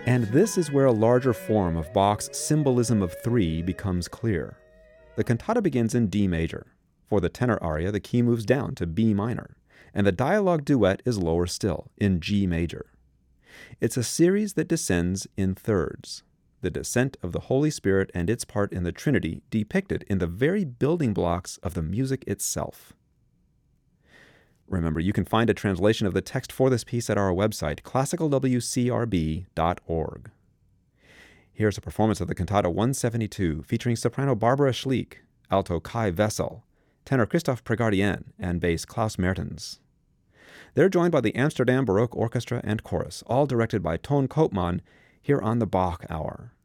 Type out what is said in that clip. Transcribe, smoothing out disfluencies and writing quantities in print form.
And this is where a larger form of Bach's symbolism of three becomes clear. The cantata begins in D major. For the tenor aria, the key moves down to B minor, and the dialogue duet is lower still, in G major. It's a series that descends in thirds, the descent of the Holy Spirit and its part in the Trinity depicted in the very building blocks of the music itself. Remember, you can find a translation of the text for this piece at our website, classicalwcrb.org. Here's a performance of the Cantata 172 featuring soprano Barbara Schliek, alto Kai Wessel, tenor Christoph Pregardien, and bass Klaus Mertens. They're joined by the Amsterdam Baroque Orchestra and Chorus, all directed by Toon Koopman, here on the Bach Hour.